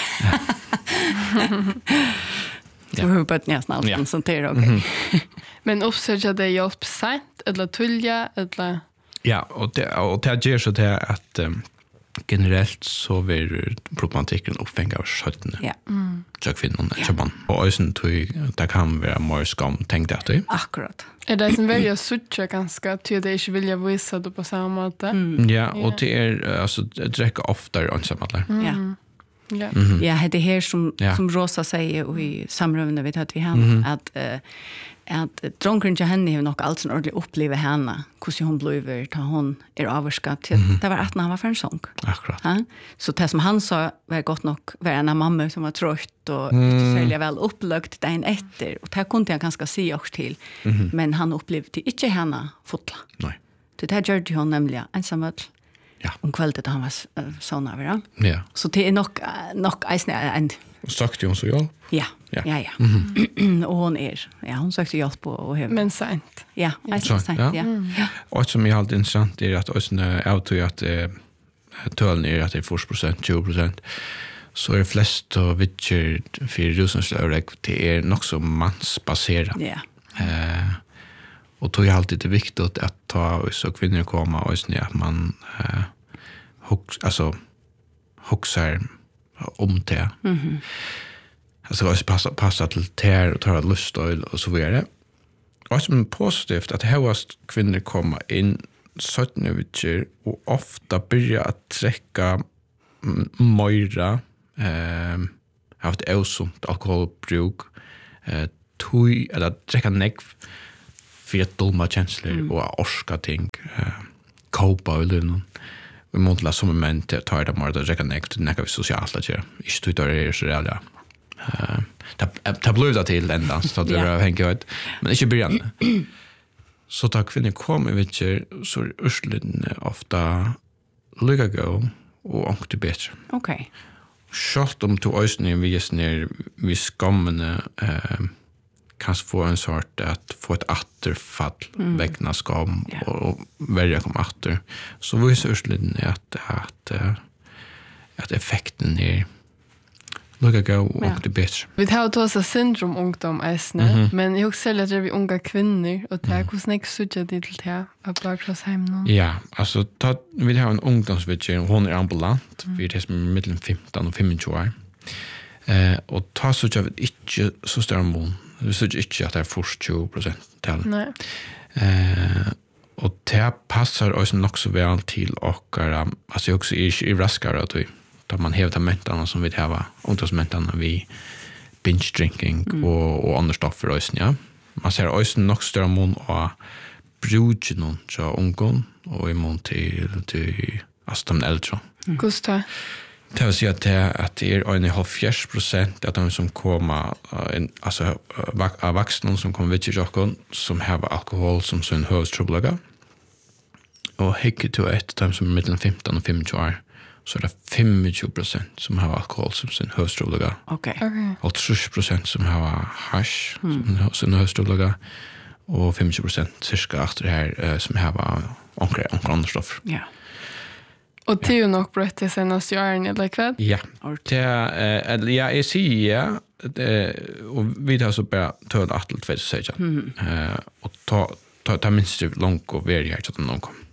Så har vi bød nesten alt ja. Som det er ok. Mm-hmm. Men oppsøker det hjelp sent, eller tullja, eller? Ja, og det, og det gjør så det at um, generellt så vill problematiken uppfänga av skötne. Ja. Mm. Så kvinnan är man. Och ösen tog det kan vara mer skam tänkt att det. Akkurat. Är det som väljer sucha ganska till det inte vill jag visa det på samma sätt. Mm. Ja, och det är alltså dricka oftare ensamma. Mm. Ja. Ja. Mm-hmm. Ja, det här som ja. Som Rosa säger i samrövne vet att vi har mm-hmm. att uh, att drunkren till henne har nog allt som ordentligt uppleva henne hur hon blev ta hon är avskatt till mm-hmm. det var att när han var för en sång. Akkurat. Ja? Så det som han sa var gott nog var en mamma som var trött och mm. inte så väl upplagt den efter och det kunde jag ganska se också till. Mm-hmm. Men han upplevde inte henne fotla. Nej. Det där gjorde hon nämligen ensam ja. Om kvällen han var uh, sån av det. Ja. Så det är nog nog en Sökte hon så ja? Ja, ja, ja. ja. Mm-hmm. Och hon är, ja, hon sökte hjälp på och hem. Men sent. Ja, ja. sent, ja. ja. Mm. ja. Och som jag alltid intressant är att också när jag tror att eh, tölen är att det är forty procent, twenty procent så är det flest av vitcher för rusenslövrek det är nog så mansbaserat. Ja. Eh, och då är det alltid viktigt att ta så kvinnor komma och så att man eh, hux, alltså huxar om det. Mhm. Alltså det passa passa till tär och ta lustöl och så vidare. Och som är positivt att här var kvinnor komma in sötnövitcher och ofta börja att dricka mera eh haft osunt alkoholbruk eh tui eller dricka neck för att dolma känslor mm. och orska ting eh kopa eller någon. Vi måste la som män tar det mer att dricka neck till näka socialt att göra. Inte det är så reella Uh, ta blir det till ända så det är hänger ut. Men inte början. Så tack kvinnor kommer vi till så ursleden ofta lugga gå och ångte bättre. Okej. Okay. Schalt om to ösnen vi är ner vi skammene eh kan få en sort att få ett återfall mm. vägna skam yeah. och välja kom åter. Så vi så ursleden är att att att effekten är lugga gå och ångte bättre. Vi tar då så syndrom ungdom äsne, mm-hmm. men jag också lägger vi unga kvinnor och det hur snäck söker det till det att bara hem nu. Ja, alltså ta vi har en ungdomsvitcher hon är ambulant, mm. vi är som mellan femton och tjugofem år. Eh och ta så jag vet inte så stor mån. Vi söker inte att det är först tjugo procent tal. Nej. Eh och det passar oss nog så väl till och alltså jag också är i raskare att vi då man hävdar mentarna som vi har ungdomsmentarna vi binge drinking mm. och och andra stoffer oss ja. Man ser oss nog större mån och brugen och så ungdom och i mån till till astam äldre. Mm. Gustav. Det vill säga att det, att det är en halvfjerds procent av de som kommer, en, alltså av vuxna som kommer vid jocken som har alkohol som sin huvudtroblaga. Och hickar till ett de som är mellan femton och tjugofem år så är det tjugofem procent som har alkohol som sin huvudtroblaga. Okej. Okay. Och trettio procent som har hash mm. som sin huvudtroblaga och femtio procent cirka efter det här som har omkring andra stoffer. Ja. Och det är ju nog brött det senaste åren, eller vad? Ja, det är, ja, jag säger ja, och vi tar så bara tölv att till tjugohundrasexton. Mm. Uh, och ta, ta, ta minst långt och värre här till någon kom.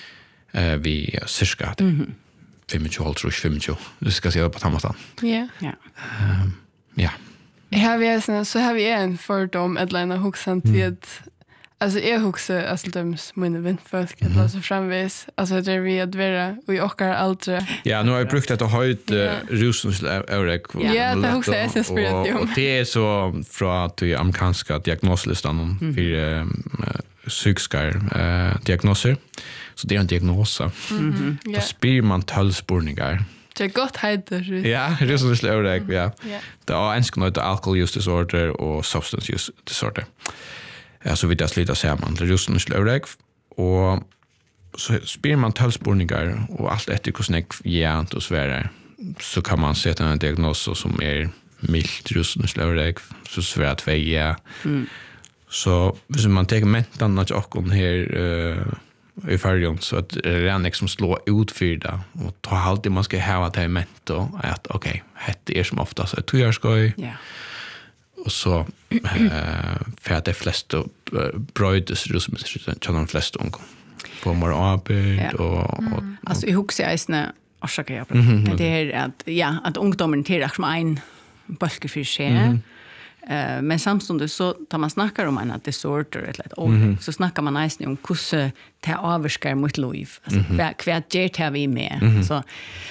Uh, vi är cirka mm. femtio, tror jag, femtio. Du ska se det på tamatan. Ja. Ja. Uh, ja. Här vi är så har vi en fördom eller en huxan till alltså jag huxar alltså de mina vänfolk mm. alltså framvis alltså det är vi att vara och jag orkar aldrig. Ja, nu har jag brukt det att ha ut rusens eurek. Ja, det huxar jag sen spelar och det är så från att du amerikanska diagnoslistan mm. för psykiska uh, diagnoser. Så det är en diagnos. Mm. Då spyr man tolvspårningar. Det är gott heter. Ja, rusens eurek, ja. Det är en sknöjt alcohol use disorder och substance use disorder. Ja, så vill jag slita samman till just en slövreg. Och så spyr man tolvspårningar och allt efter hur snäck hjärnt och svärar så kan man sätta en diagnos som är mild just en slövreg så svär två ja. Mm. Så hvis man tar mentan att jag här uh, i färgen så att det är liksom slå ut för det och ta alltid man ska ha att det är ment och att okej, okay, det är som oftast ett tvåårsskoj. Ja. Och så eh för att det flesta brödes rusmissruten till de flesta ungdom på morgonarbete och och alltså i huxar jag snä orsakar jag men det är att ja att ungdomen till som en bulk för sig eh men samtidigt så tar man snackar om en disorder eller ett ord så snackar man nästan om hur det avskär mot liv alltså kvärt ger det vi med så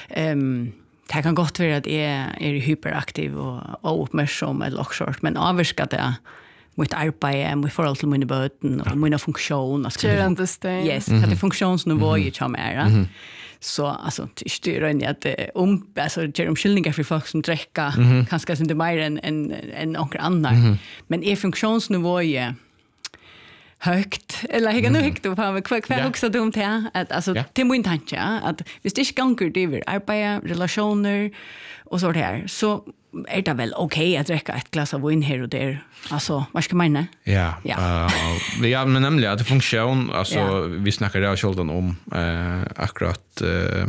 ehm det kan gott vara att jag är hyperaktiv och uppmärksam eller också, men avvarskar det mot arbete, mot forhold till mina böten och mina funktioner. Det är inte steg. Yes, mm-hmm. att det funktionsnivå mm-hmm. som är. Mm-hmm. Så alltså, det är inte att det om, alltså, det är omkyllningar för folk som dräcker, mm-hmm. kanske inte mer än, än, än några andra. Mm-hmm. Men är funktionsnivå är högt eller jag kan nog högt upp på kvar kvar också dumt här att alltså yeah. till min tanke att visst det gånger det är arbete relationer och så där så är det väl okej okay att dricka ett glas av vin här och där alltså vad ska man mena ja ja vi har men nämligen att funktion alltså yeah. vi snackar där själva om uh, akkurat uh,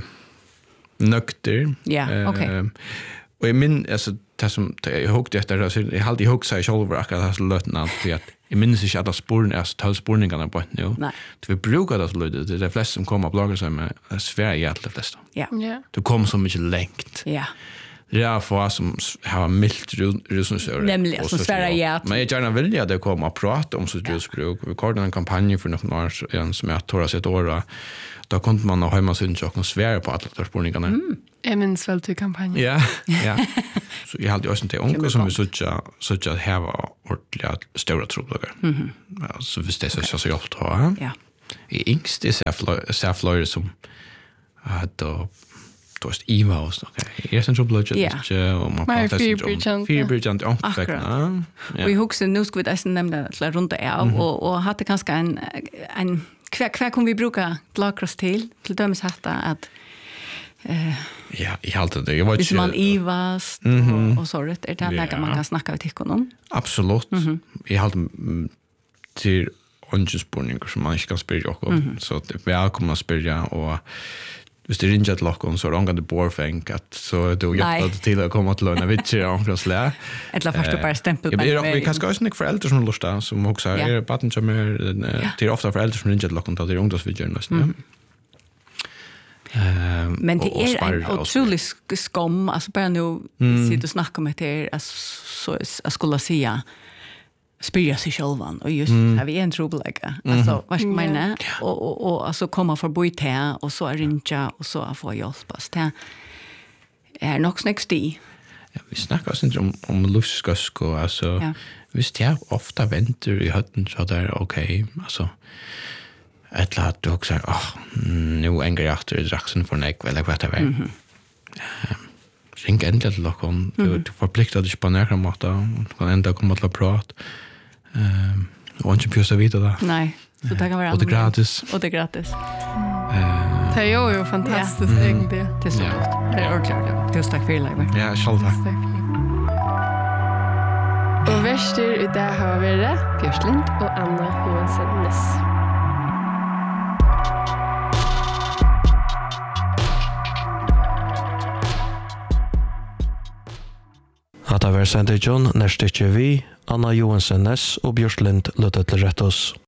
nökter ja yeah. okej okay. uh, och i min alltså det som jag huggt efter alltså jag har alltid huggt sig själva akkurat så lötnant för att jag minns inte att det spåren är så tolvspårningarna på nu. Nej. Vi brukar det så lite. Det är flest som kommer och bloggar sig med Sverige hjärtligt flesta. Ja. Yeah. Du kommer så mycket längt. Ja. Det är för som har milt rusningsöre. Nämligen, som Sverige hjärtligt. Men jag gärna vill att det kommer och prata om sitt rusbruk. Vi kallade en kampanj för några år sedan som jag tog ett år. Då kunde man ha hemmasyn och svära på alla tolvspårningarna. Mm. Jag minns väl till kampanjen. Ja, ja. Så jag hade ju också inte unga som vi sådär sådär att här var ordentliga stora troblagar. Mm. Ja, så visst det så så jag har. Ja. I yngst det är särflöjre som hade då är Eva och så. Okej. Är sen så blöjt Ja. och man Mer pratar fiberbrytjant. Fiberbrytjant och Akkurat. Och i huset nu ska vi nästan nämna till runt av och och hade ganska en en kvar kvar kommer vi bruka blakross till till dömes hatta att eh ja, i allt det. Jag var Hvis man ivas och och så rätt är det något man kan snacka med honom. Absolut. I allt till ungespurningar som man inte kan spyrja också. Så det är välkomna att spyrja och hvis det ringer til dere, så er det angående borfeng, at så er det hjelper til å komme til å lønne vitser og omkring slæ. Eller først du bare stempel på det. Vi kan skal også ikke foreldre som lurer da, som også er baden som er, det er ofte foreldre som ringer til dere, til det er ungdomsvidgjørende. Men det er en utrolig skam, altså bare nå sitter og snakker med det, så jeg skulle si spyrja sig självan och just mm. har vi en trubbellägga. Alltså vad ska man mena? Och och och alltså komma för bo i te och så ringa och så få hjälp oss. Det är nog snäckst i. Ja, vi snackar oss inte om om luftskusk och alltså ja. Visst jag ofta väntar i hötten så där okej, alltså ett lat du också åh nu änger jag efter draxen för näck eller vad det var. Mhm. Ring ändå till lockon. Du förpliktar dig på nära matta och kan ända komma till att prata. Ehm och inte pjusa vidare där. Nej, så det kan vara och det gratis. Och det gratis. Eh, det är ju fantastiskt egentligen. Det är så gott. Det är ordentligt. Tusen tack för live. Ja, själv tack. Och värster i det har vi det. Björslint och Anna Johansson Ness. Hatta var sendt i John, nærst ikke vi, Anna Johansson Ness og Bjørslind løttet til rett oss.